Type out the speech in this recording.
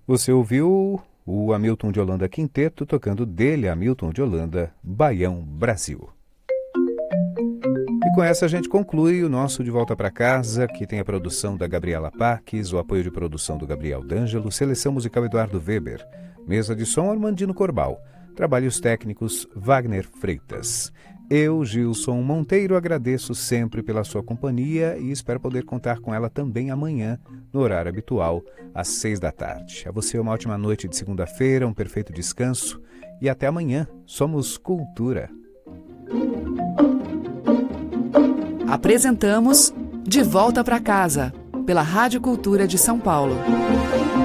Você ouviu o Hamilton de Holanda Quinteto tocando dele, Hamilton de Holanda, Baião Brasil. E com essa a gente conclui o nosso De Volta para Casa, que tem a produção da Gabriela Paques, o apoio de produção do Gabriel D'Angelo, seleção musical Eduardo Weber, mesa de som Armandino Corbal, trabalhos técnicos Wagner Freitas. Eu, Gilson Monteiro, agradeço sempre pela sua companhia e espero poder contar com ela também amanhã, no horário habitual, às 18h. A você uma ótima noite de segunda-feira, um perfeito descanso e até amanhã. Somos Cultura. Apresentamos De Volta para Casa, pela Rádio Cultura de São Paulo.